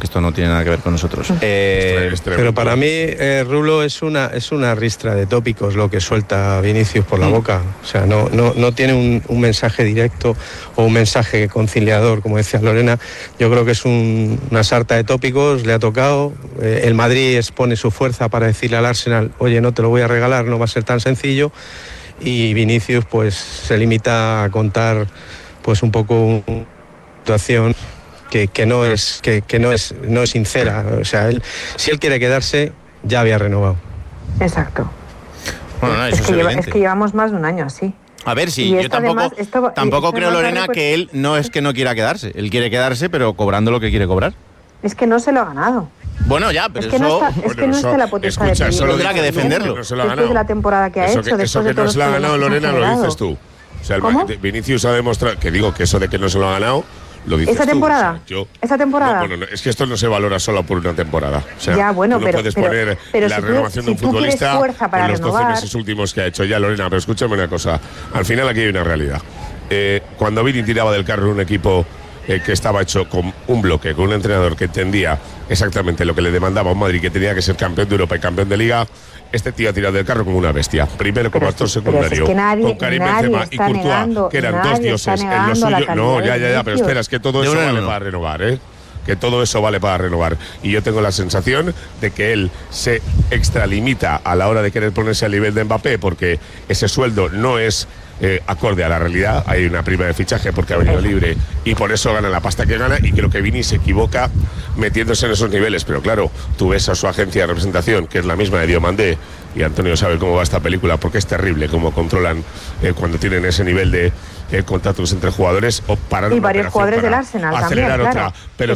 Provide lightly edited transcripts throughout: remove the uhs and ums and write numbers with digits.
esto no tiene nada que ver con nosotros. Pero para mí, Rulo, es una ristra de tópicos lo que suelta Vinicius por la boca. O sea, no tiene un mensaje directo o un mensaje conciliador, como decía Lorena. Yo creo que es una sarta de tópicos, le ha tocado. El Madrid expone su fuerza para decirle al Arsenal, oye, no te lo voy a regalar, no va a ser tan sencillo. Y Vinicius pues se limita a contar pues un poco una situación que no es sincera. O sea, si él quiere quedarse, ya había renovado. Exacto. Bueno, eso es que llevamos más de un año así. A ver, sí, yo tampoco creo, Lorena, que él no es que no quiera quedarse. Él quiere quedarse, pero cobrando lo que quiere cobrar. Es que no se lo ha ganado. Bueno, ya, pero es que no está la potestad de pedirlo. Solo tendrá que defenderlo. Después de la temporada que ha hecho, eso que no se lo ha ganado, Lorena, lo dices tú. O sea, Vinicius ha demostrado, que digo que eso de que no se lo ha ganado, lo dices ¿Esa tú. temporada? O sea, ¿Esa temporada? No, es que esto no se valora solo por una temporada. O sea, ya, bueno, tú no puedes poner la si renovación de un futbolista para en los 12 renovar, meses últimos que ha hecho. Ya, Lorena, pero escúchame una cosa. Al final aquí hay una realidad. Cuando Vini tiraba del carro un equipo que estaba hecho con un bloque, con un entrenador que entendía exactamente lo que le demandaba a un Madrid, que tenía que ser campeón de Europa y campeón de Liga, este tío ha tirado del carro como una bestia. Primero como actor secundario, con Karim Benzema y Courtois, que eran dos dioses en lo suyo. No, ya, pero espera, es que todo eso vale para renovar, que todo eso vale para renovar. Y yo tengo la sensación de que él se extralimita a la hora de querer ponerse al nivel de Mbappé, porque ese sueldo no es acorde a la realidad. Hay una prima de fichaje porque ha venido libre y por eso gana la pasta que gana, y creo que Vini se equivoca metiéndose en esos niveles. Pero claro, tú ves a su agencia de representación, que es la misma de Diomandé, y Antonio sabe cómo va esta película, porque es terrible cómo controlan cuando tienen ese nivel de contratos entre jugadores, o parar y varios jugadores del Arsenal acelerar también, otra. claro, pero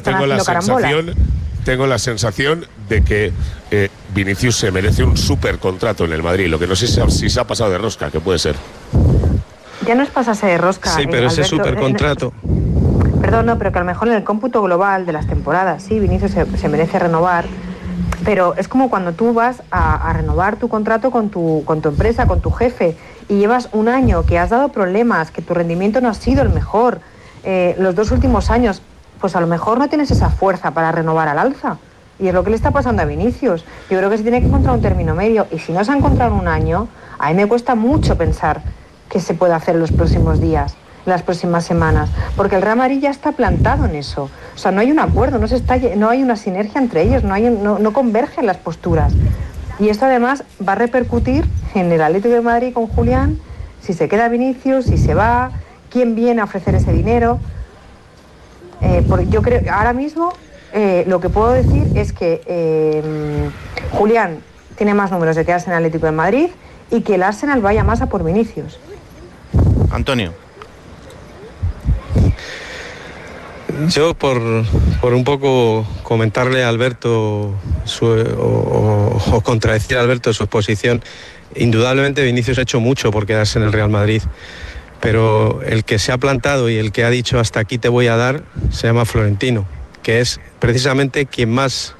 tengo la sensación de que Vinicius se merece un súper contrato en el Madrid. Lo que no sé si se ha pasado de rosca, que puede ser. Ya no es pasarse de rosca. Sí, pero ese supercontrato. Perdón, no, pero que a lo mejor en el cómputo global de las temporadas, sí, Vinicius se merece renovar, pero es como cuando tú vas a renovar tu contrato con tu empresa, con tu jefe, y llevas un año que has dado problemas, que tu rendimiento no ha sido el mejor, los 2 últimos años, pues a lo mejor no tienes esa fuerza para renovar al alza. Y es lo que le está pasando a Vinicius. Yo creo que se tiene que encontrar un término medio, y si no se ha encontrado en un año, a mí me cuesta mucho pensar que se puede hacer en los próximos días, en las próximas semanas, porque el Real Madrid ya está plantado en eso. O sea, no hay un acuerdo, no hay una sinergia entre ellos, no convergen las posturas. Y esto además va a repercutir en el Atlético de Madrid con Julián, si se queda Vinicius, si se va, quién viene a ofrecer ese dinero. Porque yo creo, ahora mismo, lo que puedo decir es que Julián tiene más números de quedarse en el Atlético de Madrid y que el Arsenal vaya más a por Vinicius. Antonio. Yo por un poco comentarle a Alberto o contradecir a Alberto su exposición, indudablemente Vinicius ha hecho mucho por quedarse en el Real Madrid, pero el que se ha plantado y el que ha dicho hasta aquí te voy a dar se llama Florentino, que es precisamente quien más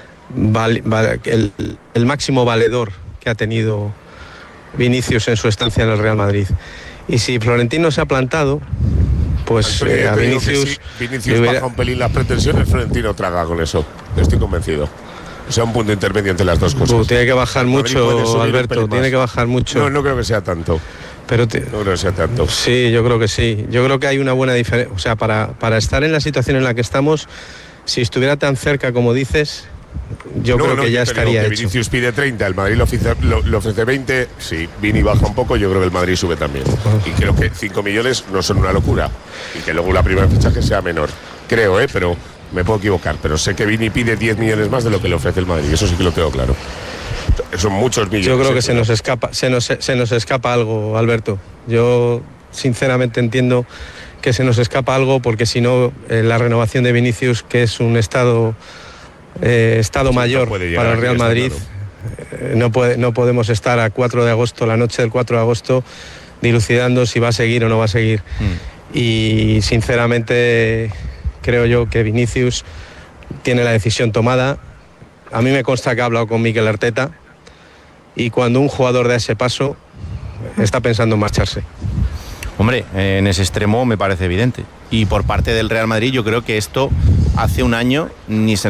el máximo valedor que ha tenido Vinicius en su estancia en el Real Madrid. Y si Florentino se ha plantado, pues a Vinicius... Si Vinicius baja un pelín las pretensiones, Florentino traga con eso. Estoy convencido. O sea, un punto intermedio entre las dos cosas. Tiene que bajar mucho, Alberto, tiene que bajar mucho. No creo que sea tanto. No creo que sea tanto. Sí, yo creo que sí. Yo creo que hay una buena diferencia. O sea, para estar en la situación en la que estamos, si estuviera tan cerca como dices, yo creo que ya estaría hecho. Vinicius pide 30, el Madrid le ofrece 20. Si Vini baja un poco, yo creo que el Madrid sube también. Y creo que 5 millones no son una locura. Y que luego la primera fichaje sea menor. Creo, pero me puedo equivocar. Pero sé que Vini pide 10 millones más de lo que le ofrece el Madrid. Eso sí que lo tengo claro. Son muchos millones. Yo creo que se nos escapa algo, Alberto. Yo sinceramente entiendo que se nos escapa algo, porque si no, la renovación de Vinicius, que es un estado mayor para el Real Madrid, claro. No podemos estar a 4 de agosto, la noche del 4 de agosto, dilucidando si va a seguir o no va a seguir. Y sinceramente creo yo que Vinicius tiene la decisión tomada. A mí me consta que ha hablado con Mikel Arteta, y cuando un jugador da ese paso, está pensando en marcharse. Hombre, en ese extremo me parece evidente. Y por parte del Real Madrid, yo creo que esto hace un año ni se